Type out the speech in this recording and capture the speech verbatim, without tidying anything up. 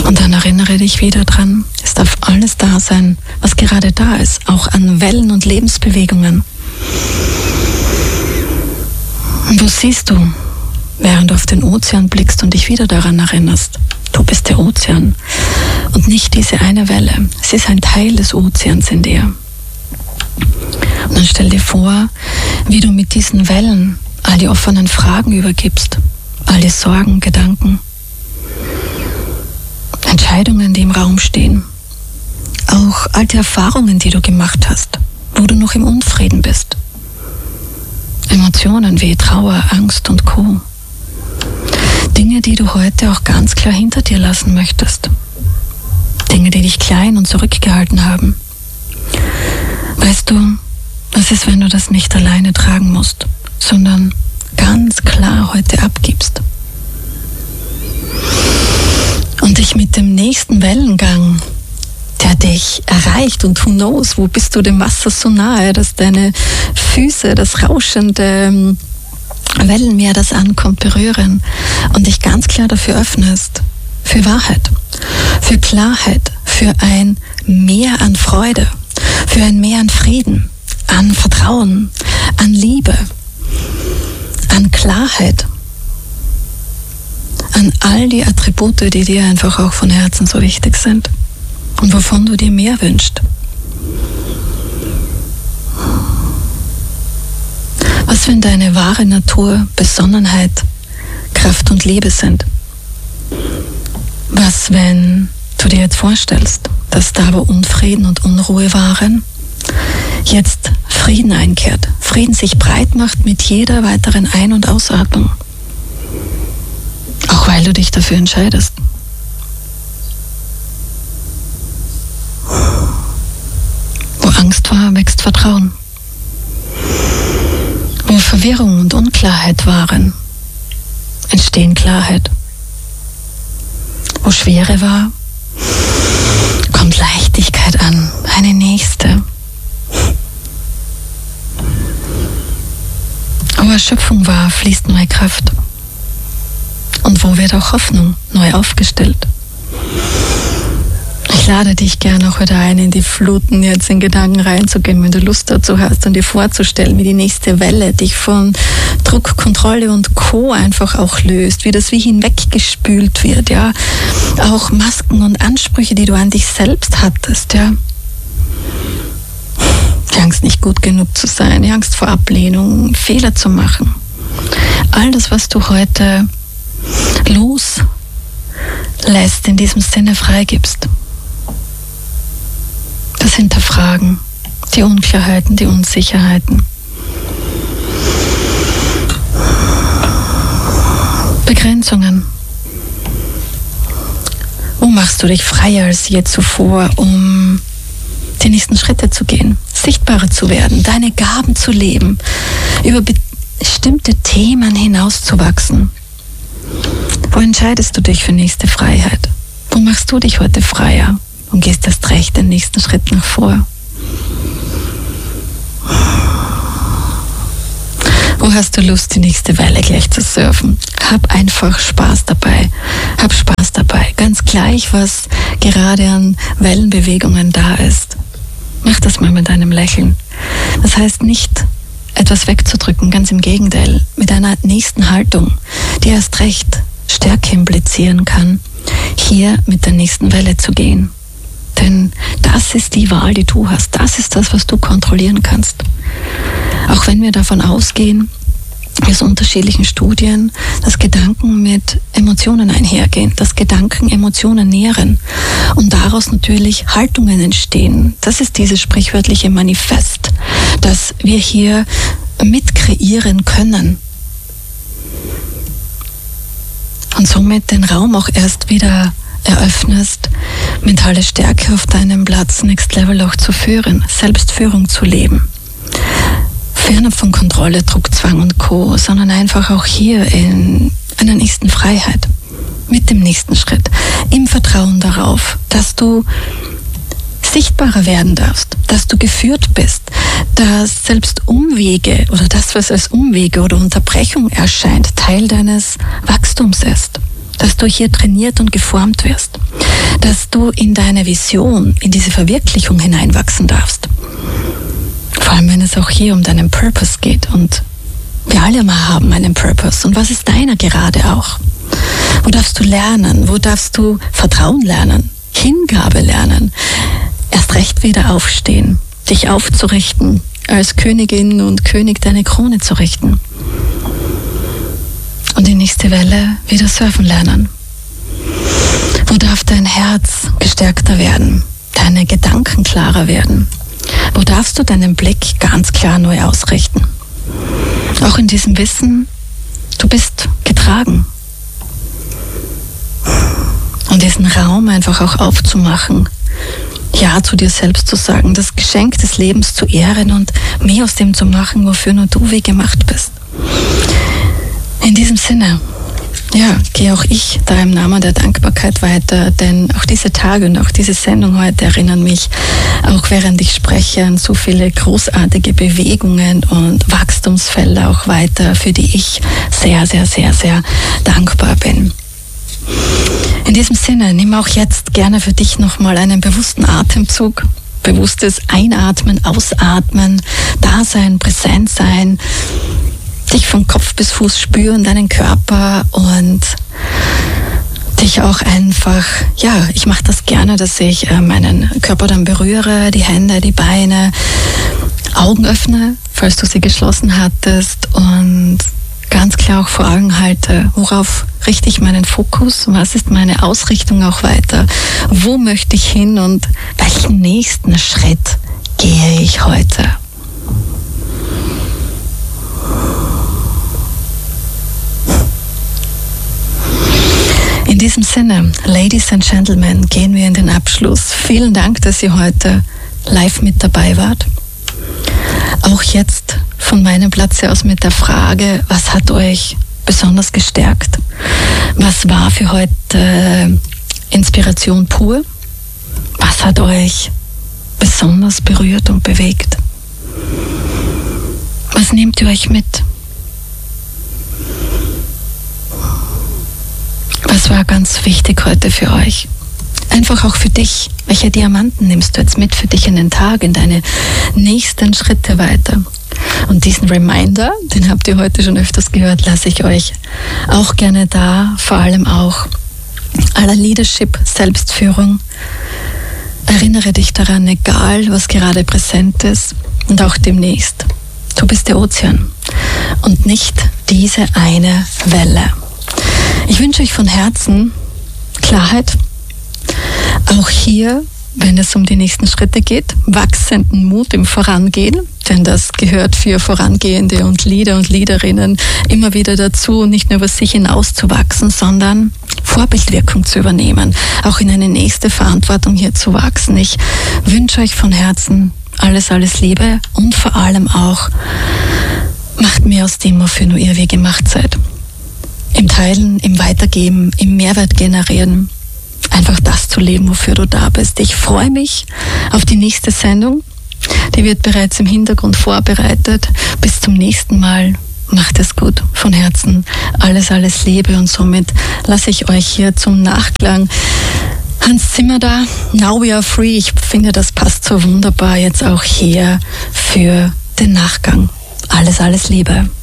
Und dann erinnere dich wieder dran, es darf alles da sein, was gerade da ist, auch an Wellen und Lebensbewegungen. Und wo siehst du, während du auf den Ozean blickst und dich wieder daran erinnerst, du bist der Ozean und nicht diese eine Welle. Es ist ein Teil des Ozeans in dir. Und dann stell dir vor, wie du mit diesen Wellen all die offenen Fragen übergibst, all die Sorgen, Gedanken, Entscheidungen, die im Raum stehen, auch alte Erfahrungen, die du gemacht hast, wo du noch im Unfrieden bist. Emotionen wie Trauer, Angst und Co. Dinge, die du heute auch ganz klar hinter dir lassen möchtest. Dinge, die dich klein und zurückgehalten haben. Weißt du, was ist, wenn du das nicht alleine tragen musst, sondern ganz klar heute abgibst? Und dich mit dem nächsten Wellengang, der dich erreicht, und who knows, wo bist du dem Wasser so nahe, dass deine Füße das rauschende Wellenmeer, das ankommt, berühren und dich ganz klar dafür öffnest, für Wahrheit, für Klarheit, für ein Mehr an Freude, für ein Mehr an Frieden, an Vertrauen, an Liebe, an Klarheit, an all die Attribute, die dir einfach auch von Herzen so wichtig sind und wovon du dir mehr wünschst. Was, wenn deine wahre Natur Besonnenheit, Kraft und Liebe sind? Was, wenn du dir jetzt vorstellst, dass da, wo Unfrieden und Unruhe waren, jetzt Frieden einkehrt, Frieden sich breit macht mit jeder weiteren Ein- und Ausatmung? Auch weil du dich dafür entscheidest. Wo Angst war, wächst Vertrauen. Wo Verwirrung und Unklarheit waren, entstehen Klarheit. Wo Schwere war, kommt Leichtigkeit an, eine nächste. Wo Erschöpfung war, fließt neue Kraft. Und wo wird auch Hoffnung neu aufgestellt? Ich lade dich gerne auch wieder ein, in die Fluten jetzt in Gedanken reinzugehen, wenn du Lust dazu hast, und dir vorzustellen, wie die nächste Welle dich von Druck, Kontrolle und Co. einfach auch löst, wie das wie hinweggespült wird, ja. Auch Masken und Ansprüche, die du an dich selbst hattest, ja. Die Angst, nicht gut genug zu sein, die Angst vor Ablehnung, Fehler zu machen. All das, was du heute loslässt, in diesem Sinne freigibst. Das Hinterfragen, die Unklarheiten, die Unsicherheiten. Begrenzungen. Wo machst du dich freier als je zuvor, um die nächsten Schritte zu gehen, sichtbarer zu werden, deine Gaben zu leben, über bestimmte Themen hinauszuwachsen? Wo entscheidest du dich für nächste Freiheit? Wo machst du dich heute freier und gehst erst recht den nächsten Schritt nach vor? Wo hast du Lust, die nächste Welle gleich zu surfen? Hab einfach Spaß dabei. Hab Spaß dabei. Ganz gleich, was gerade an Wellenbewegungen da ist. Mach das mal mit einem Lächeln. Das heißt nicht, etwas wegzudrücken, ganz im Gegenteil, mit einer nächsten Haltung, die erst recht Stärke implizieren kann, hier mit der nächsten Welle zu gehen. Denn das ist die Wahl, die du hast. Das ist das, was du kontrollieren kannst. Auch wenn wir davon ausgehen, aus unterschiedlichen Studien, dass Gedanken mit Emotionen einhergehen, dass Gedanken Emotionen nähren und daraus natürlich Haltungen entstehen. Das ist dieses sprichwörtliche Manifest, das wir hier mit kreieren können. Und somit den Raum auch erst wieder eröffnest, mentale Stärke auf deinem Platz Next Level auch zu führen, Selbstführung zu leben. Fernab von Kontrolle, Druck, Zwang und Co., sondern einfach auch hier in einer nächsten Freiheit, mit dem nächsten Schritt, im Vertrauen darauf, dass du sichtbarer werden darfst, dass du geführt bist, dass selbst Umwege oder das, was als Umwege oder Unterbrechung erscheint, Teil deines Wachstums ist. dass du hier trainiert und geformt wirst, dass du in deine Vision, in diese Verwirklichung hineinwachsen darfst. Vor allem, wenn es auch hier um deinen Purpose geht. Und wir alle mal haben einen Purpose. Und was ist deiner gerade auch? Wo darfst du lernen? Wo darfst du Vertrauen lernen? Hingabe lernen? Erst recht wieder aufstehen, dich aufzurichten, als Königin und König deine Krone zu richten. Und die nächste Welle wieder surfen lernen. Wo darf dein Herz gestärkter werden, deine Gedanken klarer werden? Wo darfst du deinen Blick ganz klar neu ausrichten? Auch in diesem Wissen, du bist getragen. Und diesen Raum einfach auch aufzumachen, Ja zu dir selbst zu sagen, das Geschenk des Lebens zu ehren und mehr aus dem zu machen, wofür nur du wie gemacht bist. In diesem Sinne, ja, gehe auch ich da im Namen der Dankbarkeit weiter, denn auch diese Tage und auch diese Sendung heute erinnern mich, auch während ich spreche, an so viele großartige Bewegungen und Wachstumsfelder auch weiter, für die ich sehr, sehr, sehr, sehr dankbar bin. In diesem Sinne, nimm auch jetzt gerne für dich nochmal einen bewussten Atemzug, bewusstes Einatmen, Ausatmen, Dasein, Präsent sein, dich von Kopf bis Fuß spüren, deinen Körper und dich auch einfach, ja, ich mache das gerne, dass ich äh, meinen Körper dann berühre, die Hände, die Beine, Augen öffne, falls du sie geschlossen hattest und ganz klar auch vor Augen halte, worauf richte ich meinen Fokus, was ist meine Ausrichtung auch weiter, wo möchte ich hin und welchen nächsten Schritt gehe ich heute. In diesem Sinne, Ladies and Gentlemen, gehen wir in den Abschluss. Vielen Dank, dass ihr heute live mit dabei wart. Auch jetzt von meinem Platz aus mit der Frage, was hat euch besonders gestärkt? Was war für heute Inspiration pur? Was hat euch besonders berührt und bewegt? Was nehmt ihr euch mit? Was war ganz wichtig heute für euch? Einfach auch für dich. Welche Diamanten nimmst du jetzt mit für dich in den Tag, in deine nächsten Schritte weiter? Und diesen Reminder, den habt ihr heute schon öfters gehört, lasse ich euch auch gerne da, vor allem auch aller Leadership, Selbstführung. Erinnere dich daran, egal was gerade präsent ist und auch demnächst. Du bist der Ozean und nicht diese eine Welle. Ich wünsche euch von Herzen Klarheit, auch hier, wenn es um die nächsten Schritte geht, wachsenden Mut im Vorangehen, denn das gehört für Vorangehende und Leader und Leaderinnen immer wieder dazu, nicht nur über sich hinauszuwachsen, sondern Vorbildwirkung zu übernehmen, auch in eine nächste Verantwortung hier zu wachsen. Ich wünsche euch von Herzen alles, alles Liebe und vor allem auch, macht mehr aus dem, wofür nur ihr wie gemacht seid. Im Teilen, im Weitergeben, im Mehrwert generieren, einfach das zu leben, wofür du da bist. Ich freue mich auf die nächste Sendung. Die wird bereits im Hintergrund vorbereitet. Bis zum nächsten Mal. Macht es gut. Von Herzen alles, alles Liebe. Und somit lasse ich euch hier zum Nachklang Hans Zimmer da. Now we are free. Ich finde, das passt so wunderbar jetzt auch hier für den Nachgang. Alles, alles Liebe.